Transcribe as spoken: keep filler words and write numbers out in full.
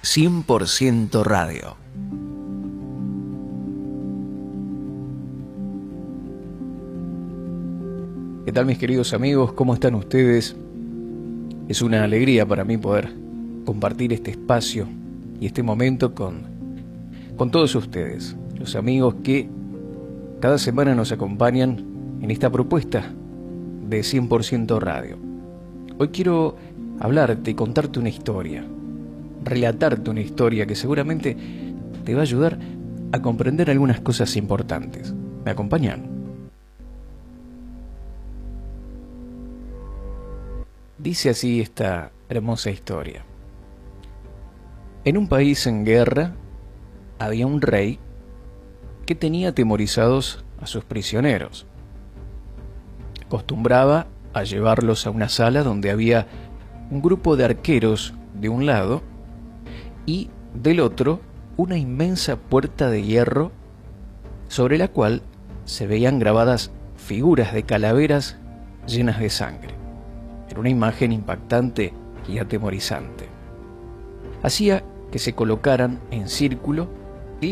cien por ciento Radio. ¿Qué tal, mis queridos amigos? ¿Cómo están ustedes? Es una alegría para mí poder compartir este espacio y este momento con, con todos ustedes, los amigos que cada semana nos acompañan en esta propuesta de cien por ciento Radio. Hoy quiero hablarte y contarte una historia, relatarte una historia que seguramente te va a ayudar a comprender algunas cosas importantes. ¿Me acompañan? Dice así esta hermosa historia. En un país en guerra había un rey que tenía atemorizados a sus prisioneros. Acostumbraba a llevarlos a una sala donde había un grupo de arqueros de un lado y del otro una inmensa puerta de hierro sobre la cual se veían grabadas figuras de calaveras llenas de sangre. Era una imagen impactante y atemorizante. Hacía que se colocaran en círculo